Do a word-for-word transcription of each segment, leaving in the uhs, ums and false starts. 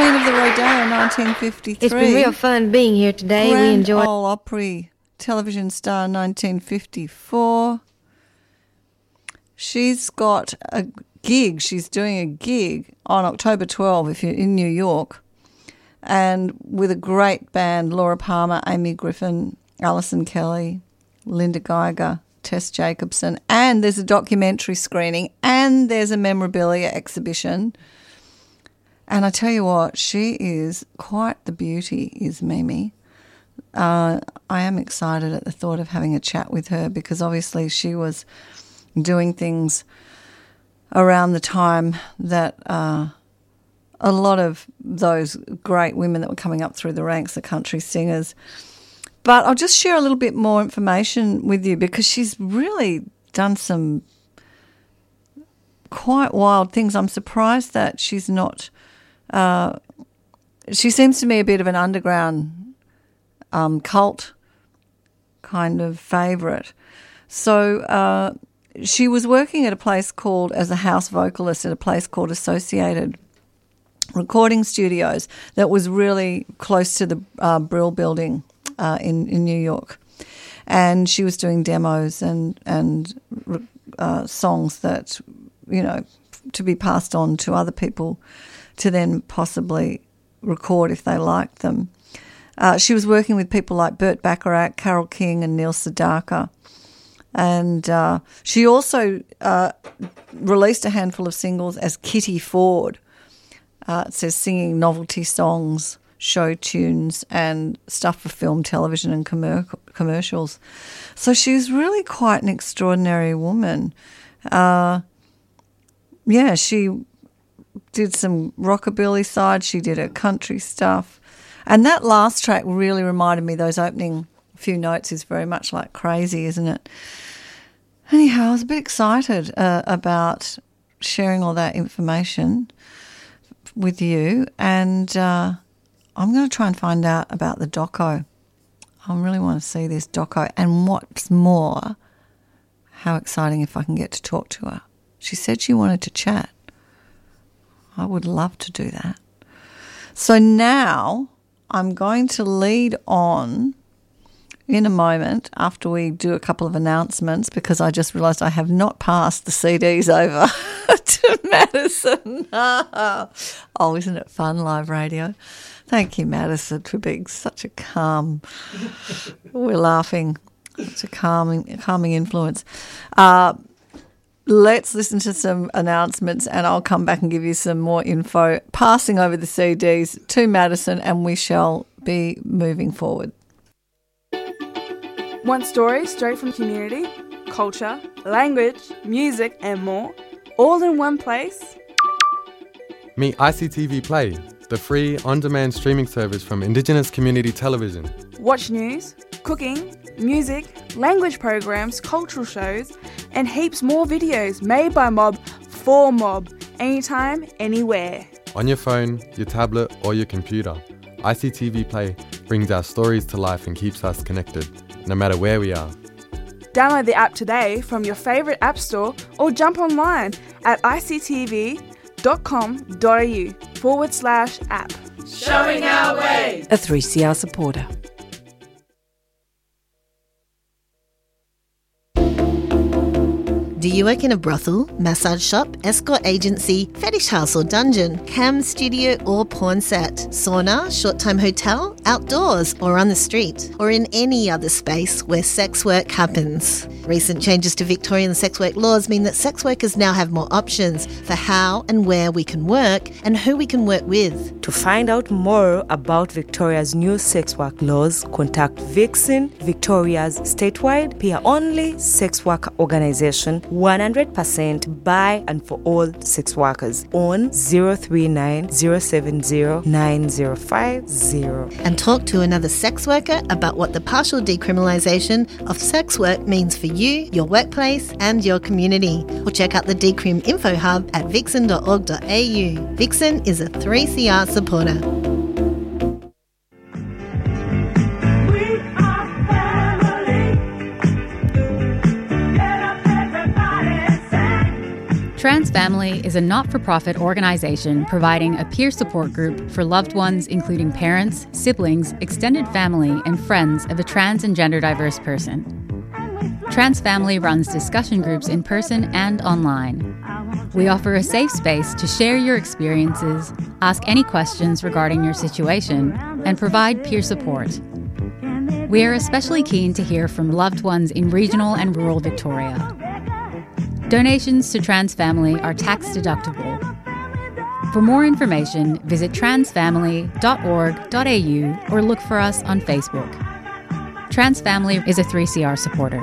Queen of the Rodeo, nineteen fifty-three. It's been real fun being here today. Grand we enjoy Ole Opry television star, nineteen fifty-four. She's got a gig. She's doing a gig on October twelfth if you're in New York, and with a great band, Laura Palmer, Amy Griffin, Alison Kelly, Linda Geiger, Tess Jacobson, and there's a documentary screening and there's a memorabilia exhibition. And I tell you what, she is quite the beauty, is Mimi. Uh, I am excited at the thought of having a chat with her because obviously she was doing things around the time that uh, a lot of those great women that were coming up through the ranks, the country singers. But I'll just share a little bit more information with you because she's really done some quite wild things. I'm surprised that she's not uh, – she seems to me a bit of an underground um, cult kind of favourite. So uh, she was working at a place called – as a house vocalist at a place called Associated Recording Studios that was really close to the uh, Brill Building uh, in, in New York. And she was doing demos and, and uh, songs that, you know, to be passed on to other people to then possibly record if they liked them. Uh, she was working with people like Burt Bacharach, Carole King and Neil Sedaka. And uh, she also uh, released a handful of singles as Kitty Ford. Uh, it says singing novelty songs, show tunes and stuff for film, television and commer- commercials. So she's really quite an extraordinary woman. Uh, yeah, she did some rockabilly side. She did her country stuff. And that last track really reminded me, those opening few notes is very much like Crazy, isn't it? Anyhow, I was a bit excited uh, about sharing all that information with you, and uh, I'm going to try and find out about the doco. I really want to see this doco, and what's more, how exciting if I can get to talk to her. She said she wanted to chat. I would love to do that. So now I'm going to lead on in a moment after we do a couple of announcements, because I just realised I have not passed the C Ds over to Madison. Oh, isn't it fun, live radio? Thank you, Madison, for being such a calm, we're laughing, such a calming, calming influence. Uh, let's listen to some announcements and I'll come back and give you some more info, passing over the C Ds to Madison, and we shall be moving forward. Want stories straight from community, culture, language, music and more, all in one place? Meet I C T V Play, the free on-demand streaming service from Indigenous Community Television. Watch news, cooking, music, language programs, cultural shows, and heaps more videos made by Mob for Mob, anytime, anywhere. On your phone, your tablet or your computer, I C T V Play brings our stories to life and keeps us connected, no matter where we are. Download the app today from your favourite app store or jump online at ictv.com.au forward slash app. Showing our way. A three C R supporter. Do you work in a brothel, massage shop, escort agency, fetish house or dungeon, cam studio or porn set, sauna, short-time hotel, outdoors or on the street, or in any other space where sex work happens? Recent changes to Victorian sex work laws mean that sex workers now have more options for how and where we can work and who we can work with. To find out more about Victoria's new sex work laws, contact Vixen, Victoria's statewide peer-only sex worker organisation, one hundred percent by and for all sex workers, on zero three nine zero seven zero nine zero five zero. And talk to another sex worker about what the partial decriminalisation of sex work means for you, your workplace and your community. Or check out the Decrim Info Hub at vixen dot org dot a u. Vixen is a three C R supporter. Trans Family is a not-for-profit organization providing a peer support group for loved ones including parents, siblings, extended family, and friends of a trans and gender diverse person. Trans Family runs discussion groups in person and online. We offer a safe space to share your experiences, ask any questions regarding your situation, and provide peer support. We are especially keen to hear from loved ones in regional and rural Victoria. Donations to Trans Family are tax deductible. For more information, visit transfamily dot org dot a u or look for us on Facebook. Trans Family is a three C R supporter.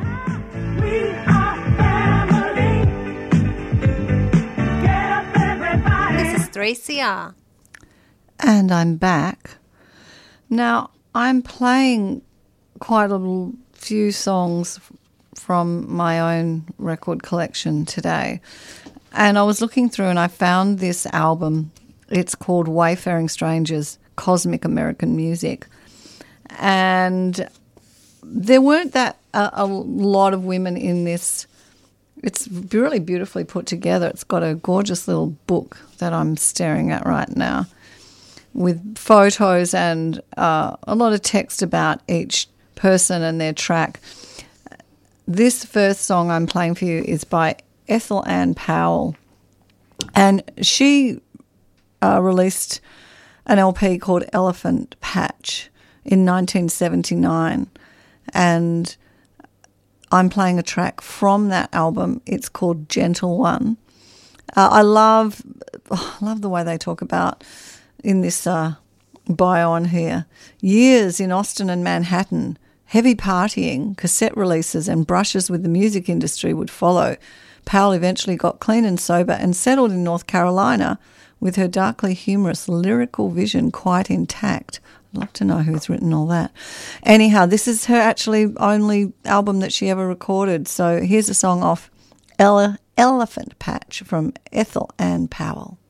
This is three C R. And I'm back. Now, I'm playing quite a few songs from my own record collection today. And I was looking through and I found this album. It's called Wayfaring Strangers, Cosmic American Music. And there weren't that a, a lot of women in this. It's really beautifully put together. It's got a gorgeous little book that I'm staring at right now with photos and uh, a lot of text about each person and their track. This first song I'm playing for you is by Ethel Ann Powell, and she uh, released an L P called Elephant Patch in nineteen seventy-nine, and I'm playing a track from that album. It's called Gentle One. Uh, I love, oh, I love the way they talk about in this uh, bio on here. Years in Austin and Manhattan, heavy partying, cassette releases and brushes with the music industry would follow. Powell eventually got clean and sober and settled in North Carolina with her darkly humorous lyrical vision quite intact. I'd love to know who's written all that. Anyhow, this is her actually only album that she ever recorded. So here's a song off Ele- Elephant Patch from Ethel Ann Powell.